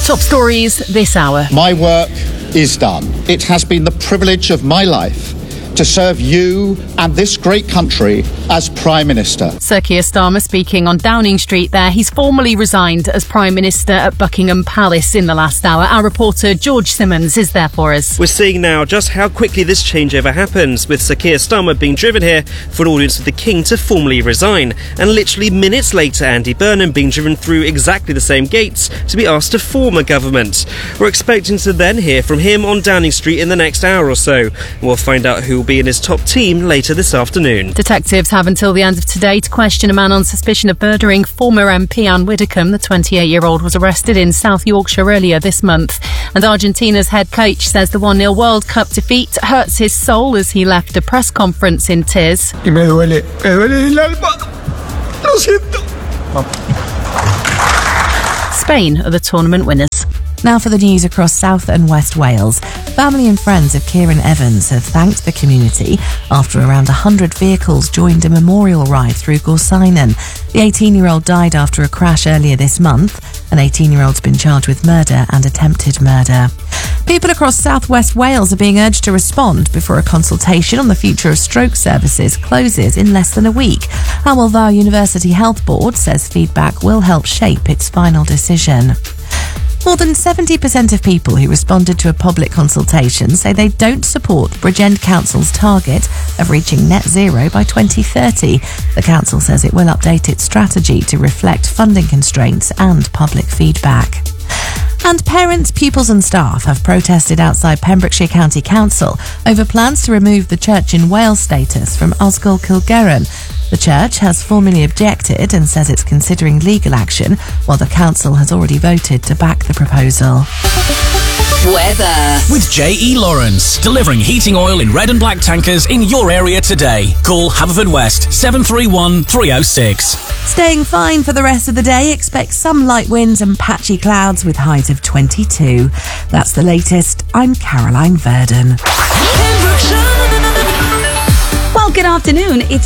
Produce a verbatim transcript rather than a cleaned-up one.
top stories this hour. My work is done. It has been the privilege of my life to serve you and this great country as Prime Minister. Sir Keir Starmer speaking on Downing Street there. He's formally resigned as Prime Minister at Buckingham Palace in the last hour. Our reporter George Simmons is there for us. We're seeing now just how quickly this changeover happens, with Sir Keir Starmer being driven here for an audience with the King to formally resign, and literally minutes later Andy Burnham being driven through exactly the same gates to be asked to form a government. We're expecting to then hear from him on Downing Street in the next hour or so. We'll find out who will be in his top team later this afternoon. Detectives have until the end of today to question a man on suspicion of murdering former M P Anne Widdecombe. The twenty-eight-year-old was arrested in South Yorkshire earlier this month. And Argentina's head coach says the one nil World Cup defeat hurts his soul as he left a press conference in tears. Y me duele, me duele el alma. Lo siento. Spain are the tournament winners. Now for the news across South and West Wales. Family and friends of Kieran Evans have thanked the community after around one hundred vehicles joined a memorial ride through Gorsinan. The eighteen-year-old died after a crash earlier this month. An eighteen-year-old's been charged with murder and attempted murder. People across South West Wales are being urged to respond before a consultation on the future of stroke services closes in less than a week. Hywel Dda University Health Board says feedback will help shape its final decision. More than seventy percent of people who responded to a public consultation say they don't support Bridgend Council's target of reaching net zero by twenty thirty. The council says it will update its strategy to reflect funding constraints and public feedback. And parents, pupils and staff have protested outside Pembrokeshire County Council over plans to remove the Church in Wales status from Osgold Kilgerran. The church has formally objected and says it's considering legal action, while the council has already voted to back the proposal. Weather. With J E Lawrence, delivering heating oil in red and black tankers in your area today. Call Haverfordwest seven three one, three oh six. Staying fine for the rest of the day. Expect some light winds and patchy clouds with highs of twenty-two. That's the latest. I'm Caroline Verdon. Well, good afternoon. It's